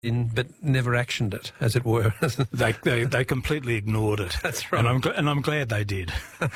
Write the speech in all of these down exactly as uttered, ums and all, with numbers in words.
in, but never actioned it, as it were. they, they they completely ignored it. That's right. And I'm, and I'm glad they did.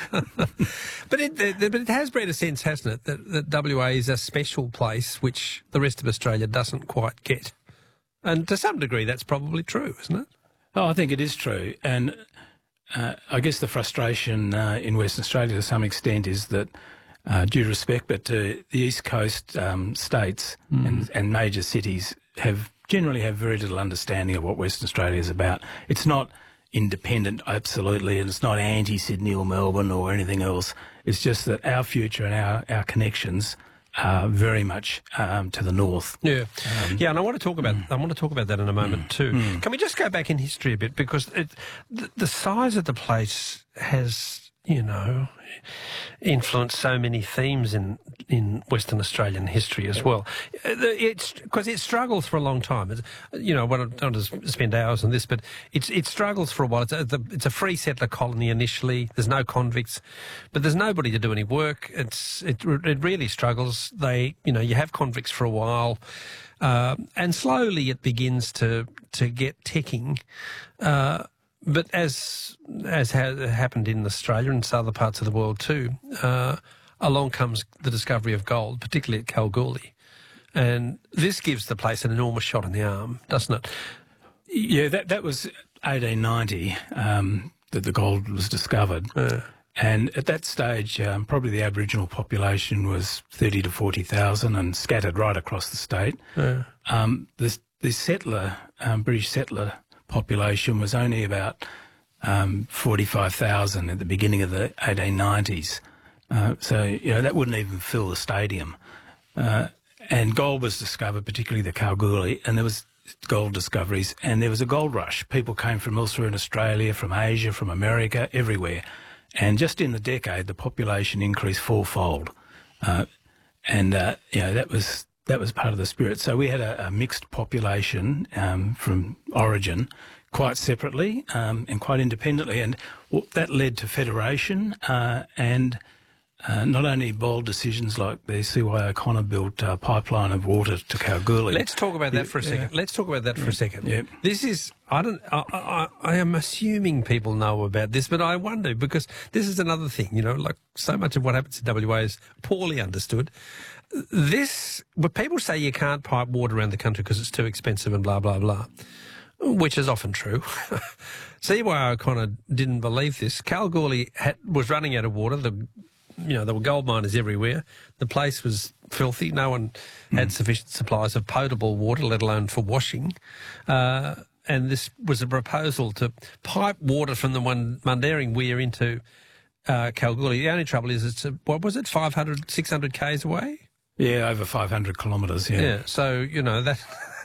But it, but it has bred a sense, hasn't it, that, that W A is a special place which the rest of Australia doesn't quite get. And to some degree, that's probably true, isn't it? Oh, I think it is true. And uh, I guess the frustration uh, in Western Australia to some extent is that, uh, due respect, but to the East Coast um, states mm. and, and major cities have generally have very little understanding of what Western Australia is about. It's not independent, absolutely, and it's not anti-Sydney or Melbourne or anything else. It's just that our future and our, our connections are very much um, to the north. Yeah, um, yeah, and I want to talk about mm. I want to talk about that in a moment mm. too. Mm. Can we just go back in history a bit, because it, the, the size of the place has, you know, influenced so many themes in in Western Australian history as well. It's because it struggles for a long time. It's, you know, I don't want to spend hours on this, but it's it struggles for a while. It's a, it's a free settler colony initially. There's no convicts, but there's nobody to do any work. It's it it really struggles. They, you know, you have convicts for a while, uh, and slowly it begins to to get ticking. Uh, But as as ha happened in Australia and other parts of the world too, uh, along comes the discovery of gold, particularly at Kalgoorlie. And this gives the place an enormous shot in the arm, doesn't it? Yeah, that, that was eighteen ninety um, that the gold was discovered. Uh, and at that stage, um, probably the Aboriginal population was thirty to forty thousand and scattered right across the state. uh, Um, the, the settler, um, British settler population was only about um, forty-five thousand at the beginning of the eighteen nineties. Uh, so, you know, that wouldn't even fill the stadium. Uh, and gold was discovered, particularly the Kalgoorlie, and there was gold discoveries, and there was a gold rush. People came from elsewhere in Australia, from Asia, from America, everywhere. And just in the decade, the population increased fourfold. Uh, and, uh, you know, that was... That was part of the spirit. So we had a, a mixed population um, from origin, quite separately um, and quite independently, and that led to federation uh, and uh, not only bold decisions like the C Y O'Connor built uh, pipeline of water to Kalgoorlie. Let's talk about that for a second. Yeah. Let's talk about that for a second. Yeah. This is, I don't, I, I, I am assuming people know about this, but I wonder, because this is another thing, you know, like so much of what happens in W A is poorly understood. This, but people say you can't pipe water around the country because it's too expensive and blah, blah, blah, which is often true. C Y O'Connor didn't believe this. Kalgoorlie had, was running out of water. The, you know, there were gold miners everywhere. The place was filthy. No one mm. had sufficient supplies of potable water, let alone for washing. Uh, and this was a proposal to pipe water from the one Mundaring Weir into uh, Kalgoorlie. The only trouble is it's, a, what was it, five hundred, six hundred kays away? Yeah, over five hundred kilometres, yeah. Yeah, so, you know, that...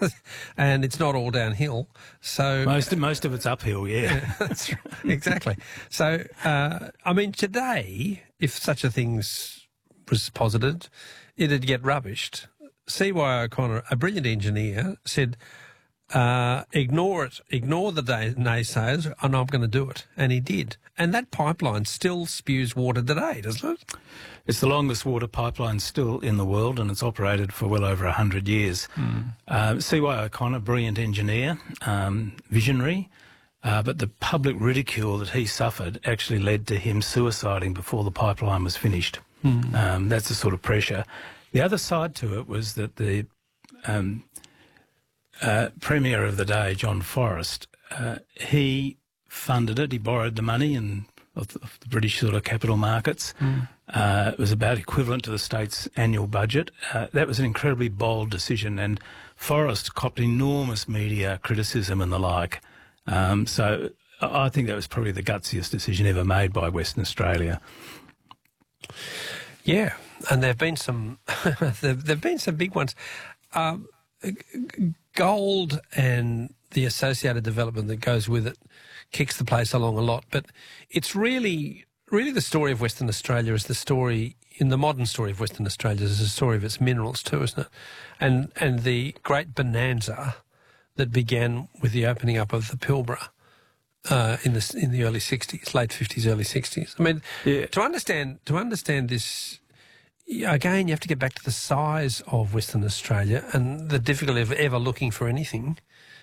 and it's not all downhill, so... Most, most of it's uphill, yeah. yeah that's right, exactly. So, uh, I mean, today, if such a thing was posited, it'd get rubbished. C Y O'Connor, a brilliant engineer, said, uh, ignore it, ignore the naysayers, and I'm going to do it. And he did. And that pipeline still spews water today, doesn't it? It's the longest water pipeline still in the world, and it's operated for well over one hundred years. Mm. Uh, C Y O'Connor, brilliant engineer, um, visionary, uh, but the public ridicule that he suffered actually led to him suiciding before the pipeline was finished. Mm. Um, that's the sort of pressure. The other side to it was that the um, uh, Premier of the day, John Forrest, uh, he funded it, he borrowed the money and of the, of the British sort of capital markets. Mm. Uh, it was about equivalent to the state's annual budget. Uh, that was an incredibly bold decision, and Forrest copped enormous media criticism and the like. Um, so I think that was probably the gutsiest decision ever made by Western Australia. Yeah, and there've been some, there've, there've been some big ones. Um, gold and the associated development that goes with it kicks the place along a lot, but it's really, really the story of Western Australia is the story, in the modern story of Western Australia, is the story of its minerals too, isn't it? And and the great bonanza that began with the opening up of the Pilbara uh, in the in the early sixties, late fifties, early sixties. I mean, yeah. to understand to understand this, again, you have to get back to the size of Western Australia and the difficulty of ever looking for anything.